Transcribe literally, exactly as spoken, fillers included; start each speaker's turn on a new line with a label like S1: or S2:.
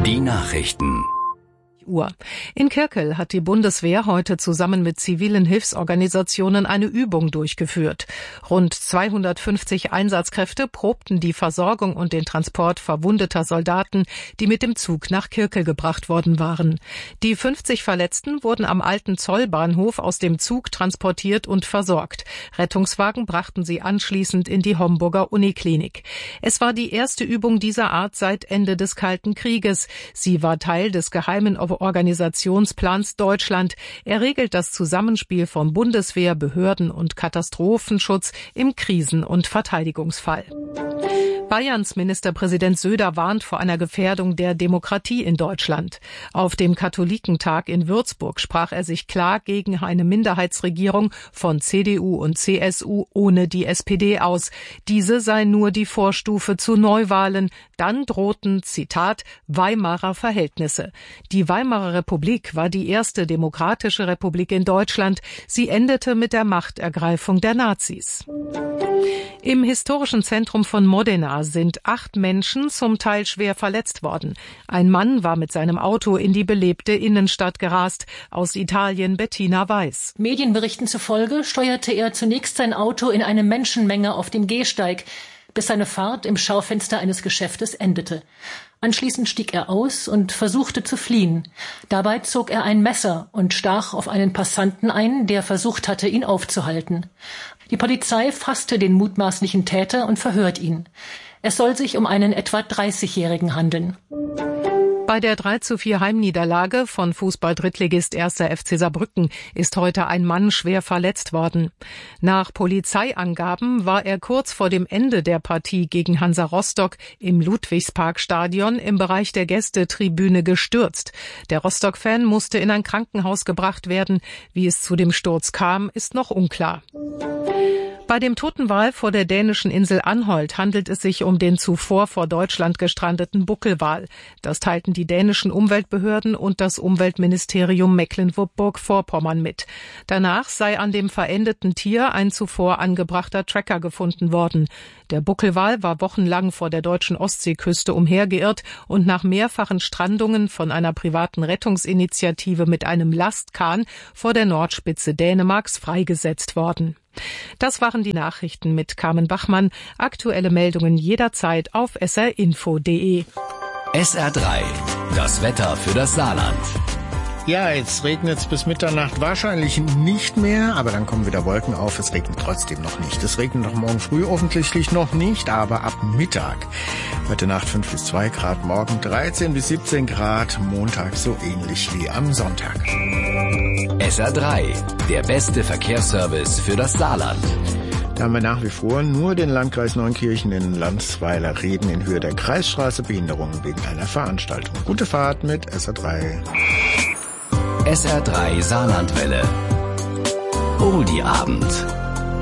S1: Die Nachrichten.
S2: Uhr. In Kirkel hat die Bundeswehr heute zusammen mit zivilen Hilfsorganisationen eine Übung durchgeführt. Rund zweihundertfünfzig Einsatzkräfte probten die Versorgung und den Transport verwundeter Soldaten, die mit dem Zug nach Kirkel gebracht worden waren. Die fünfzig Verletzten wurden am alten Zollbahnhof aus dem Zug transportiert und versorgt. Rettungswagen brachten sie anschließend in die Homburger Uniklinik. Es war die erste Übung dieser Art seit Ende des Kalten Krieges. Sie war Teil des geheimen Organisationsplans Deutschland. Er regelt das Zusammenspiel von Bundeswehr, Behörden und Katastrophenschutz im Krisen- und Verteidigungsfall. Bayerns Ministerpräsident Söder warnt vor einer Gefährdung der Demokratie in Deutschland. Auf dem Katholikentag in Würzburg sprach er sich klar gegen eine Minderheitsregierung von C D U und C S U ohne die S P D aus. Diese sei nur die Vorstufe zu Neuwahlen. Dann drohten, Zitat, Weimarer Verhältnisse. Die Weimarer Republik war die erste demokratische Republik in Deutschland. Sie endete mit der Machtergreifung der Nazis. Im historischen Zentrum von Modena sind acht Menschen zum Teil schwer verletzt worden. Ein Mann war mit seinem Auto in die belebte Innenstadt gerast. Aus Italien Bettina Weiß.
S3: Medienberichten zufolge steuerte er zunächst sein Auto in eine Menschenmenge auf dem Gehsteig, bis seine Fahrt im Schaufenster eines Geschäftes endete. Anschließend stieg er aus und versuchte zu fliehen. Dabei zog er ein Messer und stach auf einen Passanten ein, der versucht hatte, ihn aufzuhalten. Die Polizei fasste den mutmaßlichen Täter und verhört ihn. Es soll sich um einen etwa dreißigjährigen handeln.
S2: Bei der drei zu vier Heimniederlage von Fußball-Drittligist erster F C Saarbrücken ist heute ein Mann schwer verletzt worden. Nach Polizeiangaben war er kurz vor dem Ende der Partie gegen Hansa Rostock im Ludwigsparkstadion im Bereich der Gästetribüne gestürzt. Der Rostock-Fan musste in ein Krankenhaus gebracht werden. Wie es zu dem Sturz kam, ist noch unklar. Bei dem Totenwal vor der dänischen Insel Anholt handelt es sich um den zuvor vor Deutschland gestrandeten Buckelwal. Das teilten die dänischen Umweltbehörden und das Umweltministerium Mecklenburg-Vorpommern mit. Danach sei an dem verendeten Tier ein zuvor angebrachter Tracker gefunden worden. Der Buckelwal war wochenlang vor der deutschen Ostseeküste umhergeirrt und nach mehrfachen Strandungen von einer privaten Rettungsinitiative mit einem Lastkahn vor der Nordspitze Dänemarks freigesetzt worden. Das waren die Nachrichten mit Carmen Bachmann. Aktuelle Meldungen jederzeit auf s r info punkt d e.
S1: S R drei, das Wetter für das Saarland.
S4: Ja, jetzt regnet es bis Mitternacht wahrscheinlich nicht mehr, aber dann kommen wieder Wolken auf. Es regnet trotzdem noch nicht. Es regnet noch morgen früh offensichtlich noch nicht, aber ab Mittag. Heute Nacht fünf bis zwei Grad, morgen dreizehn bis siebzehn Grad, Montag so ähnlich wie am Sonntag.
S1: S R drei, der beste Verkehrsservice für das Saarland.
S4: Da haben wir nach wie vor nur den Landkreis Neunkirchen in Landsweiler Reden in Höhe der Kreisstraße Behinderungen wegen einer Veranstaltung. Gute Fahrt mit S R drei.
S1: S R drei Saarlandwelle. Oldie Abend.